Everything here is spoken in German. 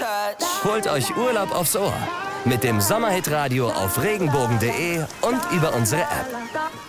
Holt euch Urlaub aufs Ohr mit dem Sommerhit-Radio auf regenbogen.de und über unsere App.